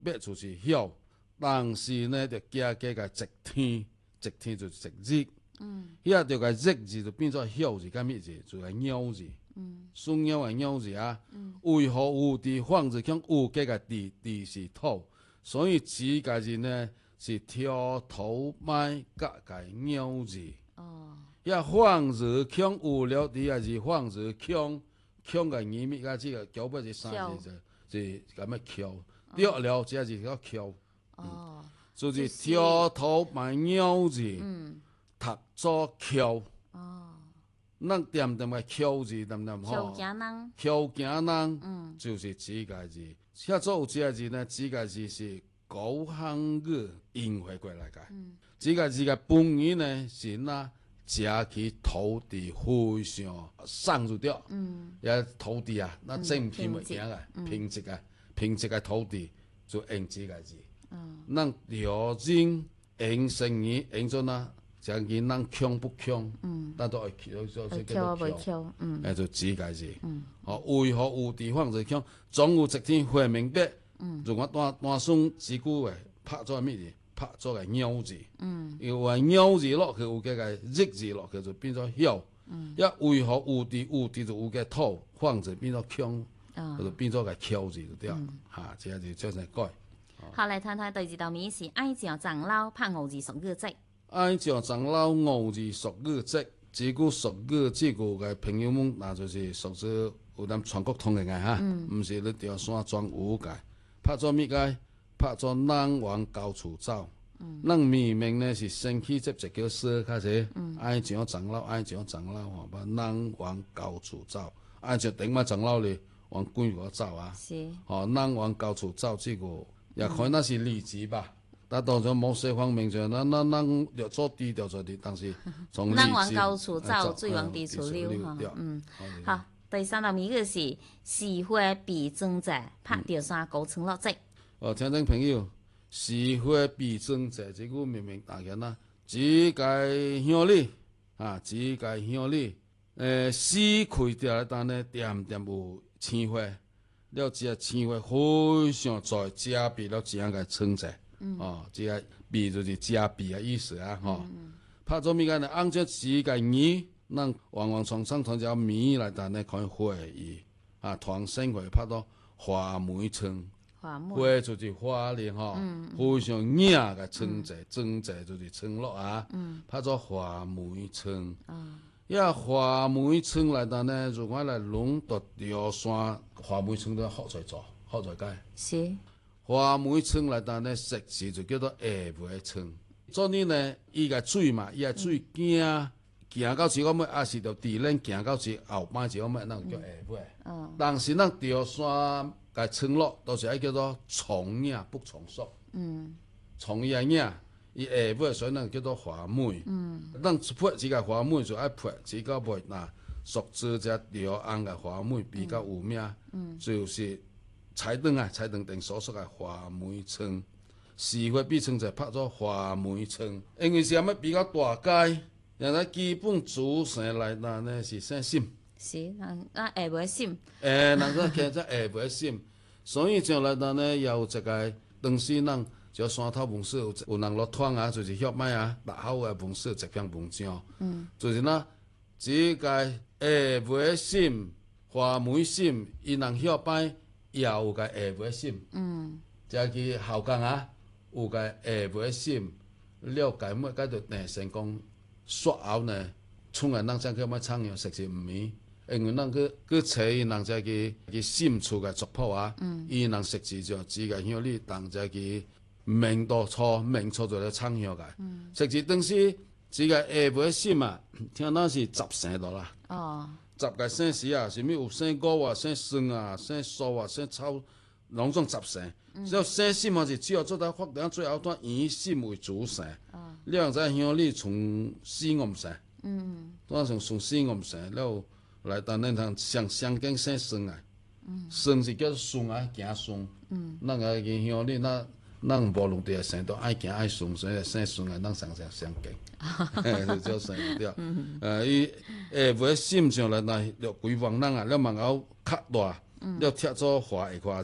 别就是晓，但是呢，就加个直天，直天就直日。遐就个日字就变作晓字，甲咩字？就个鸟字。孙鸟个鸟字啊。为何有地放字腔有加个地？地是土，所以字个字呢是挑头麦甲个鸟字。遐放字腔有了地个字放字腔，腔个耳咪甲这个脚尾是三字是咁么翘，对了这字叫翘。就是挑头麦鸟字。读做翘。咱点点个翘字，点点乔家人， 翘行人，就是字个字。遐做有字个字呢，字个字是古汉语引回过来个。字个字个本意呢是那食起土地非常爽就对。也土地啊，那正平袂行个，平直个，平直个土地就用字个字。咱条件用生意用做哪？将其咱强不强，咱都会叫做强，就字个字。为何有地方就强？总有一天会明白。如果单算字句的，拍做咩字？拍做个鸟字。因为鸟字落去有个日字落去就变做晓。为何有地就有个土，放字变做强，就变做个翘字就对。这就叫做改。 好，来谈谈第二道谜是爱讲长老拍五字属语字。 爱讲长老五字属语字，这句属语这句嘅朋友们，那就是属于有咱全国通嘅哈，唔是你条山庄有嘅。拍做咩嘅？拍做人往高处走。咱明明呢是先起这叫说开始，爱讲长老，爱讲长老，把人往高处走。爱就顶嘛长老哩往贵个走啊。 是。 人往高处走这个，也可能是例子吧。但当然某些方面就咱要做低调做啲，但是从人往高处走，水往低处流哈。好，第三道谜语是是花必争者，拍掉三高村落者。 听众朋友，是花必争者，这句明明大家啦，只该乡里只该乡里，死开掉来，但呢点点有青花，了这青花非常在加倍了这样个称者。这个币就是加币的意思啊，拍做咩个呢？按照字个语，咱往往从上从条谜来，但呢可以会意团生会拍到花梅村，花就是花哩非常雅个村者，村者就是村落啊，拍做花梅村。花梅村来，但呢如果来拢到条山，花梅村都好在做，好在解。 是。 花梅村来，但呢实字就叫做下梅村。所以呢，伊个水嘛，伊个水行到一个尾，也是着地咱行到一后摆一个尾，咱叫下梅。但是咱条山个村落都是爱叫做重影不重塑。重影影，伊下尾所以咱叫做花梅。咱泼一个花梅就爱泼一个尾，那属这只条红个花梅比较有名，就是。彩灯顶所属的花梅村，是花必称在拍做花梅村，因为是啥物比较大街，然后基本主城来那呢是姓沈。 是，人下梅沈。 人个叫做下梅沈，所以将来那呢有一个当时咱就山头文史有人落团就是歇摆大口的文史一篇文章，就是那这个下梅沈、花梅沈，伊人歇摆。也有个下梅沈，再去后港有个下梅沈，了解末甲着定成功，煞后呢，创个咱才叫乜创样，实是毋免，因为咱去找伊人再去沈厝个族谱伊人实是就只个乡里当再去明道初就咧创样个，实是当时这个下梅沈听咱是十成度啦。10个姓氏什么有姓高姓孙姓苏姓草，拢总10姓。只要姓沈嘛是只要做到发展最后段以沈为主姓。了在乡里从4、5姓。当从4、5姓了来当咱通相近姓孙孙是叫做孙行孙。咱个去乡里咱无论伫个姓都爱行爱顺，所以姓孙咱相近。就叫姓对。伊下尾沈上来，那了规房人了门口较大，了贴做花下胯字，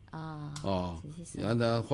哦， 哦， 就是说然后